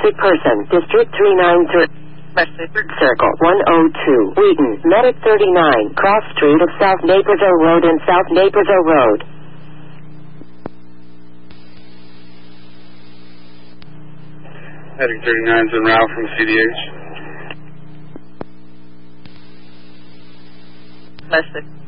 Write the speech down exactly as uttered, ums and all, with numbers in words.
Sick person. District three nine three. Third Circle, one oh two. Wheaton. Medic thirty-nine. Cross Street of South Naperville Road and South Naperville Road. Medic thirty-nine is en route from C D H. Mystic.